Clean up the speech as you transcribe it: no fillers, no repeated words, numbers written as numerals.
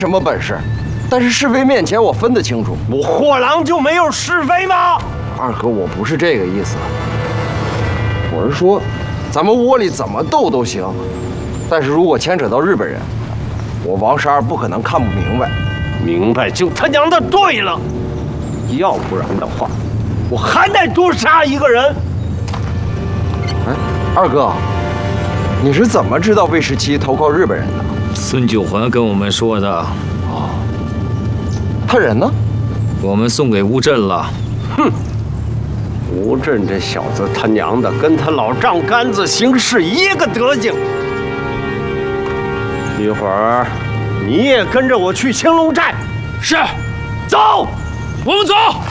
什么本事，但是是非面前我分得清楚。 我货郎就没有是非吗？ 二哥，我不是这个意思，我是说，咱们窝里怎么斗都行，但是如果牵扯到日本人，我王十二不可能看不明白。 明白就他娘的对了，要不然的话，我还得多杀一个人。 哎，二哥，你是怎么知道魏十七投靠日本人的？ 孙九环跟我们说的。 哦，他人呢？ 我们送给乌镇了。 哼，吴震这小子他娘的跟他老丈杆子行事一个德行。一会儿你也跟着我去青龙寨。 是， 走， 我们走。